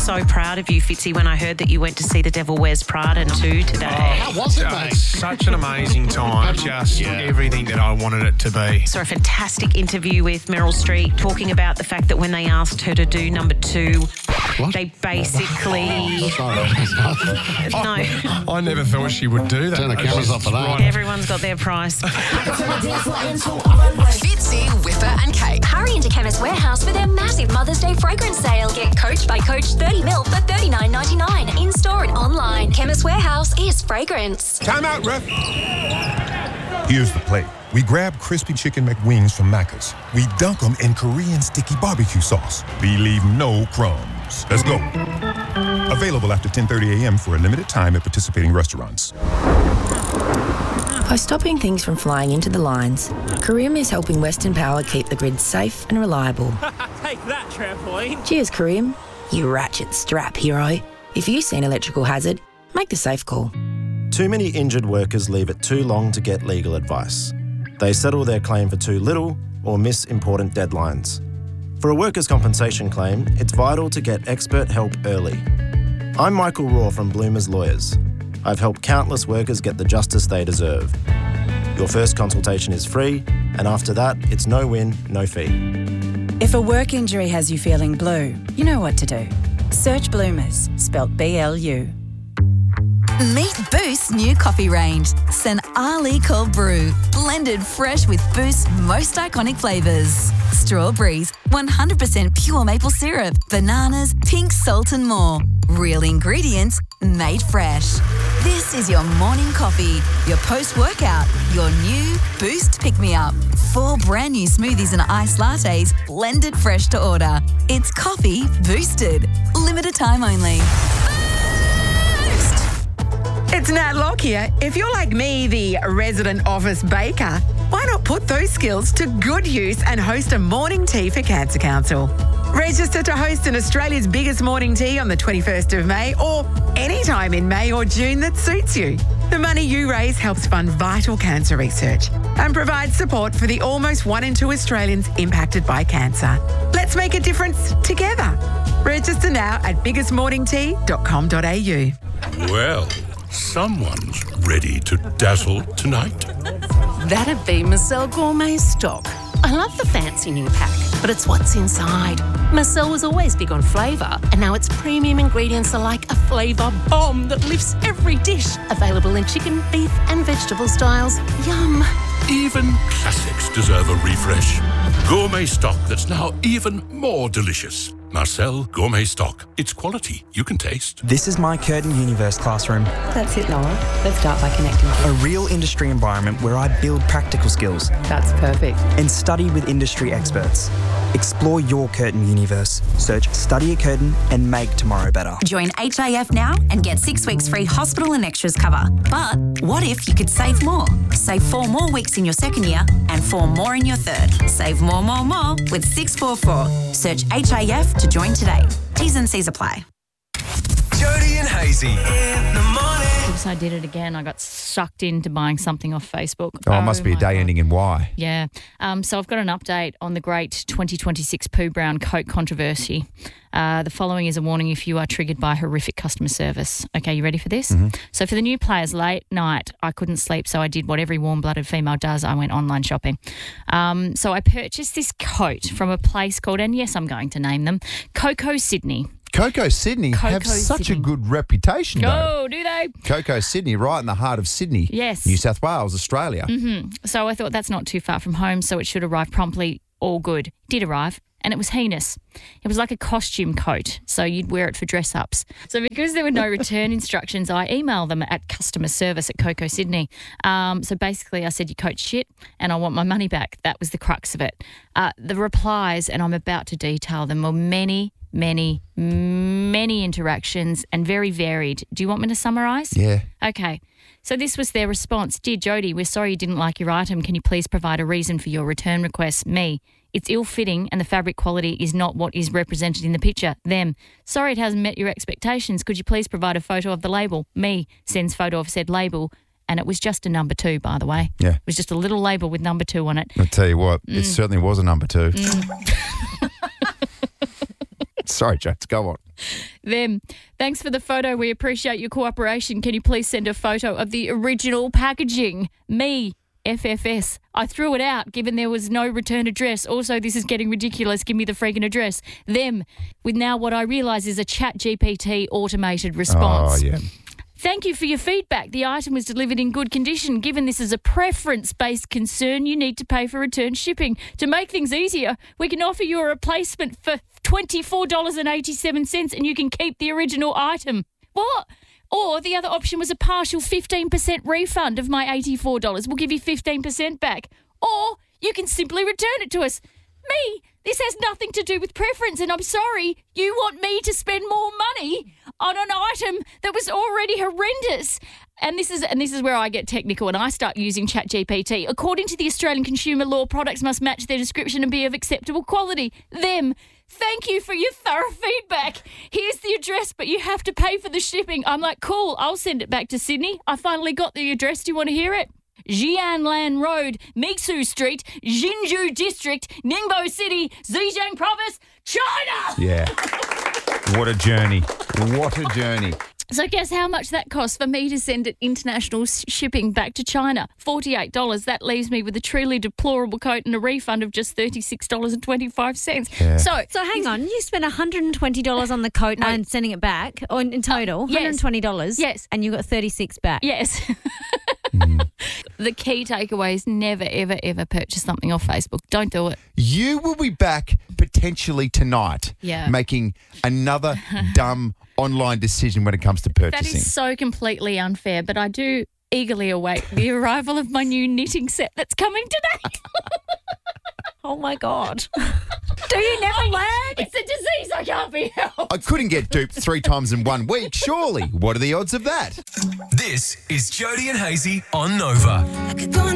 so proud of you, Fitzy, when I heard that you went to see The Devil Wears Prada 2 today. How was it, mate? It's such an amazing time. Just everything that I wanted it to be. Saw a fantastic interview with Meryl Streep talking about the fact that when they asked her to do number 2, they basically... No. I never thought she would do that. Turn the cameras off for that. Everyone's got their price. Fitzy, Whipper and Kate. Hurry into Chemist Warehouse for their massive Mother's Day fragrance sale. Get Coach by Coach 30ml for $39.99. In-store and online. Chemist Warehouse is fragrance. Time out, ref. Here's the play. We grab crispy chicken McWings from Macca's. We dunk them in Korean sticky barbecue sauce. We leave no crumbs. Let's go. Available after 10:30 a.m. for a limited time at participating restaurants. By stopping things from flying into the lines, Careem is helping Western Power keep the grid safe and reliable. Take that, trampoline. Cheers, Careem. You ratchet strap hero. If you see an electrical hazard, make the safe call. Too many injured workers leave it too long to get legal advice. They settle their claim for too little or miss important deadlines. For a workers' compensation claim, it's vital to get expert help early. I'm Michael Raw from Bloomers Lawyers. I've helped countless workers get the justice they deserve. Your first consultation is free, and after that, it's no win, no fee. If a work injury has you feeling blue, you know what to do. Search Bloomers, spelt B-L-U. Meet Boost's new coffee range. Sen Ali Cold Brew. Blended fresh with Boost's most iconic flavours. Strawberries, 100% pure maple syrup, bananas, pink salt and more. Real ingredients, made fresh. This is your morning coffee, your post-workout, your new Boost pick-me-up. 4 brand new smoothies and iced lattes, blended fresh to order. It's coffee boosted. Limited time only. It's Nat Locke here. If you're like me, the resident office baker, why not put those skills to good use and host a morning tea for Cancer Council? Register to host an Australia's biggest morning tea on the 21st of May or any time in May or June that suits you. The money you raise helps fund vital cancer research and provides support for the almost 1 in 2 Australians impacted by cancer. Let's make a difference together. Register now at biggestmorningtea.com.au. Well, someone's ready to dazzle tonight. That'd be Marcel Gourmet Stock. I love the fancy new pack, but it's what's inside. Marcel was always big on flavour, and now its premium ingredients are like a flavour bomb that lifts every dish. Available in chicken, beef and vegetable styles. Yum. Even classics deserve a refresh. Gourmet stock that's now even more delicious. Marcel Gourmet Stock. It's quality you can taste. This is my Curtin Universe classroom. That's it, Noah. Let's start by connecting. A real industry environment where I build practical skills. That's perfect. And study with industry experts. Explore your Curtin Universe. Search Study at Curtin and make tomorrow better. Join HIF now and get 6 weeks free hospital and extras cover. But what if you could save more? Save 4 more weeks in your second year and 4 more in your third. Save more with 644. Search HIF to join today. T's and C's apply. Jody and Hazy in the morning. Oops, I did it again. I got sucked into buying something off Facebook. Oh, it must be a day ending in Y. Yeah. So I've got an update on the great 2026 Pooh Brown Coke controversy. The following is a warning if you are triggered by horrific customer service. Okay, you ready for this? Mm-hmm. So for the new players, late night, I couldn't sleep, so I did what every warm-blooded female does. I went online shopping. So I purchased this coat from a place called, and yes, I'm going to name them, Coco Sydney. Coco Sydney have such a good reputation, though. Oh, do they? Coco Sydney, right in the heart of Sydney. Yes. New South Wales, Australia. Mm-hmm. So I thought that's not too far from home, so it should arrive promptly. All good. Did arrive. And it was heinous. It was like a costume coat, so you'd wear it for dress-ups. So because there were no return instructions, I emailed them at customer service at Coco Sydney. So basically I said, your coat's shit and I want my money back. That was the crux of it. The replies, and I'm about to detail them, were many interactions and very varied. Do you want me to summarise? Yeah. Okay. So this was their response. Dear Jody, we're sorry you didn't like your item. Can you please provide a reason for your return request? Me. It's ill-fitting and the fabric quality is not what is represented in the picture. Them. Sorry it hasn't met your expectations. Could you please provide a photo of the label? Me. Sends photo of said label. And it was just a number 2, by the way. Yeah. It was just a little label with number 2 on it. I'll tell you what, it certainly was a number 2. Sorry, James, go on. Them. Thanks for the photo. We appreciate your cooperation. Can you please send a photo of the original packaging? Me, FFS. I threw it out given there was no return address. Also, this is getting ridiculous. Give me the freaking address. Them. With now what I realise is a ChatGPT automated response. Oh, yeah. Thank you for your feedback. The item was delivered in good condition. Given this is a preference-based concern, you need to pay for return shipping. To make things easier, we can offer you a replacement for $24.87 and you can keep the original item. What? Or the other option was a partial 15% refund of my $84. We'll give you 15% back. Or you can simply return it to us. Me, this has nothing to do with preference, and I'm sorry, you want me to spend more money on an item that was already horrendous. And this is where I get technical and I start using ChatGPT. According to the Australian Consumer Law, products must match their description and be of acceptable quality. Them. Thank you for your thorough feedback. Here's the address, but you have to pay for the shipping. I'm like, cool, I'll send it back to Sydney. I finally got the address. Do you want to hear it? Jianlan Road, Mixu Street, Jinju District, Ningbo City, Zhejiang Province, China! Yeah. What a journey. What a journey. So guess how much that costs for me to send it international shipping back to China? $48. That leaves me with a truly deplorable coat and a refund of just $36.25. Yeah. So hang on, you spent $120 on the coat and sending it back, or in total, $120? Yes. And you got $36 back? Yes. The key takeaway is never, ever, ever purchase something off Facebook. Don't do it. You will be back potentially tonight making another dumb online decision when it comes to purchasing. That is so completely unfair, but I do eagerly await the arrival of my new knitting set that's coming today. Oh, my God. Do you never learn? It's a disease I can't be helped. I couldn't get duped 3 times in 1 week, surely. What are the odds of that? This is Jody and Hazy on Nova.